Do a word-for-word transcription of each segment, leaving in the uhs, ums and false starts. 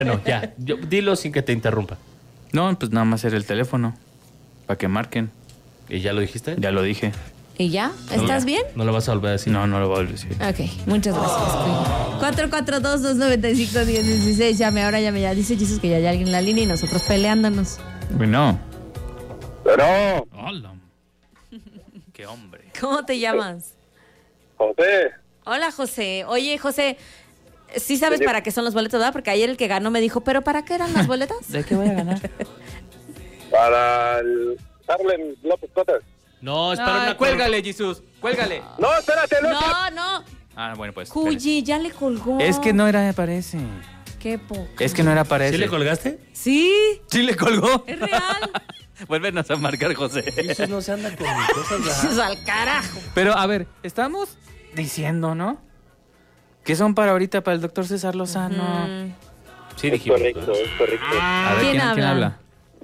Bueno, ya, yo, dilo sin que te interrumpa. No, pues nada más era el teléfono. Para que marquen. ¿Y ya lo dijiste? Ya lo dije. ¿Y ya? ¿Estás no, bien? No lo vas a volver a decir. No, no lo voy a decir. Ok, muchas gracias. cuatro cuatro dos, dos nueve cinco, uno cero uno seis. Llame ahora, llame ya. Dice Jesús que ya hay alguien en la línea y nosotros peleándonos. Bueno. Pero... Hola. Qué hombre. ¿Cómo te llamas? José. Hola, José. Oye, José, ¿sí sabes sí. para qué son los boletos, verdad? Porque ayer el que ganó me dijo, ¿pero para qué eran las boletas? ¿De qué voy a ganar? Para el Harlem López Cotas. No, espera Ay, una... Cuélgale, Jesús. Cuélgale. No, espérate, no. No, no. Ah, bueno, pues. Cuyi, ya le colgó. Es que no era para ese. Qué poco. Es que no era para ese. ¿Sí le colgaste? Sí. ¿Sí le colgó? Es real. Vuélvenos a marcar, José. Eso no se anda con cosas. Eso al carajo. Pero, a ver, estamos diciendo, ¿no? Que son para ahorita, para el doctor César Lozano. Mm. Sí, Es dijimos. correcto, es correcto. A ver, ¿Quién ¿quién, habla? ¿quién habla?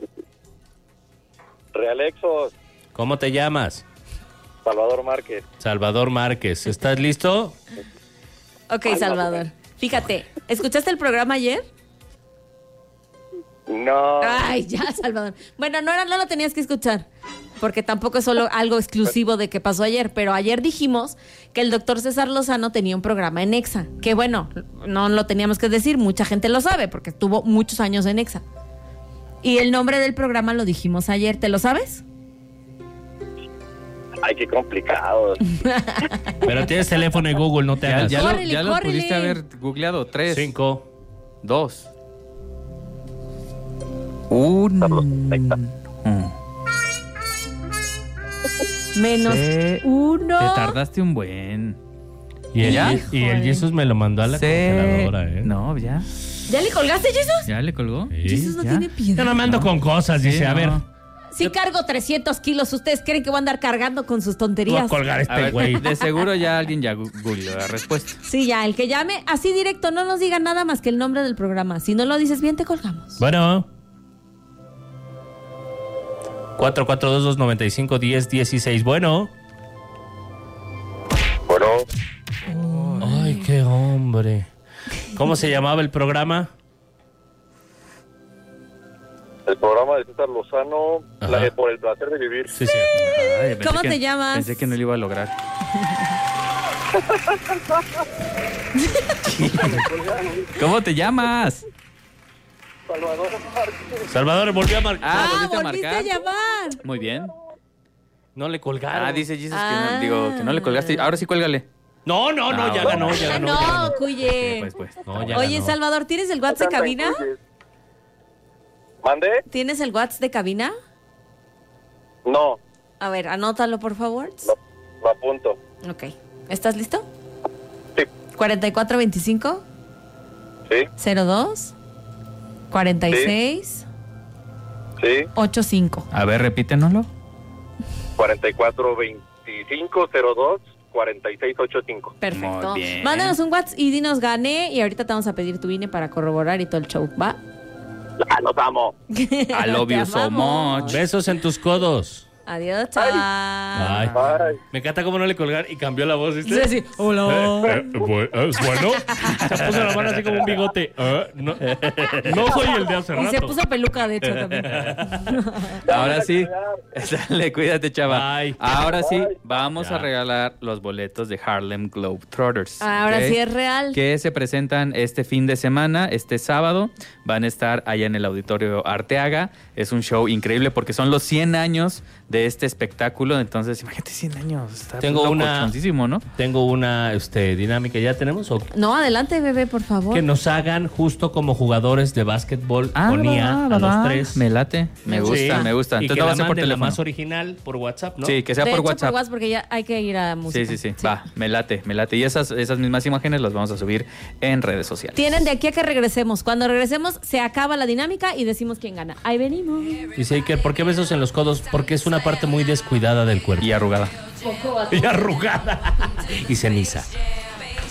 Realexos, ¿Cómo te llamas? Salvador Márquez. Salvador Márquez. ¿Estás listo? Ok, Salvador. Fíjate, ¿escuchaste el programa ayer? No. Ay, ya, Salvador. Bueno, no, era, no lo tenías que escuchar, porque tampoco es solo algo exclusivo de que pasó ayer, pero ayer dijimos que el doctor César Lozano tenía un programa en Exa, que bueno, no lo teníamos que decir, mucha gente lo sabe, porque estuvo muchos años en Exa. Y el nombre del programa lo dijimos ayer, ¿te lo sabes? Ay, qué complicado. Pero tienes teléfono y Google, no te Ya, hagas. ya, lo, Córrele, ya lo córrele. pudiste haber googleado. Tres. Cinco. Dos. Uno. Menos Se- uno. Te tardaste un buen. Y el, ¿Ya? y el Jesus me lo mandó a la Se- congeladora, ¿eh? No, ya. ¿Ya le colgaste, Jesús? ¿Ya le colgó? Sí. Jesús no ya. tiene piedad. Yo no me ando con cosas, dice. Sí, a ver, no. Sí cargo trescientos kilos. ¿Ustedes creen que voy a andar cargando con sus voy a tonterías? colgar a A este ver, güey. de seguro ya alguien ya gu- googleó la respuesta. Sí, ya, el que llame así directo, no nos diga nada más que el nombre del programa. Si no lo dices bien, te colgamos. Bueno. cuatro cuatro dos, dos nueve cinco, uno cero uno seis. Bueno. Bueno, Ay, qué hombre. ¿Cómo se llamaba el programa? el programa de César Lozano, Ajá. la de Por el placer de vivir. Sí, sí. Ay, pensé ¿Cómo que- te llamas? Pensé que no lo iba a lograr. ¿Cómo te llamas? Salvador Márquez. Salvador volvió a marcar. Ah, Ah, ¿volviste a volviste a marcar? llamar. Muy bien. No le colgaron. Ah, dice Jesus que, Ah. no, digo, que no le colgaste. Ahora sí cuélgale. No, no, no, Ah, ya bueno. ganó, ya Ah, ganó. ya ganó. no, cuye. Pues, pues. No, ya Oye, ganó. Salvador, ¿tienes el WhatsApp de cabina? ¿Mande? ¿Tienes el WhatsApp de cabina? No, A ver, anótalo, por favor. lo, lo apunto. Ok. ¿Estás listo? Sí, cuarenta y cuatro veinticinco, sí, cero dos, cuarenta y seis, sí. ochenta y cinco. A ver, repítenoslo. cuarenta y cuatro veinticinco cero dos cuarenta y seis ochenta y cinco. Perfecto. Muy bien. Mándanos un WhatsApp y dinos gané y ahorita te vamos a pedir tu I N E para corroborar y todo el show, ¿va? Ah, los amo. I love Te you so amamos. much. Besos en tus codos. Adiós, chaval. Ay. Ay. Me encanta cómo no le colgar y cambió la voz, ¿viste? Sí, sí. Hola. Eh, eh, bu- eh, bueno, se puso la mano así como un bigote. Eh, no, no soy el de hace Y rato. se puso peluca, de hecho, también. Ahora sí. Dale, cuídate, chava. Bye. Ahora sí, Bye. vamos Ya. a regalar los boletos de Harlem Globetrotters. Ahora ¿ok? sí es real. Que se presentan este fin de semana, este sábado. Van a estar allá en el Auditorio Arteaga. Es un show increíble porque son los cien años de este espectáculo. Entonces, imagínate, cien años. Está Tengo una- locochoncísimo, ¿no? Tengo una este, dinámica, ¿ya tenemos? ¿O No, adelante, bebé, por favor. que nos hagan justo como jugadores de básquetbol Ah, ponía va, a va, los va. tres. Me late, me gusta, Sí. me gusta. Y Entonces que lo la vas a hacer por manden la teléfono. más original por WhatsApp, ¿no? Sí, que sea de por hecho, WhatsApp. por WhatsApp, porque ya hay que ir a música. Sí, sí, sí, va, me late, me late. Y esas, esas mismas imágenes las vamos a subir en redes sociales. Tienen de aquí a que regresemos. Cuando regresemos, se acaba la dinámica y decimos quién gana. Ahí venimos. Dice Iker, ¿por qué besos en los codos? Porque es una parte muy descuidada del cuerpo. Y arrugada. Y arrugada. Y ceniza.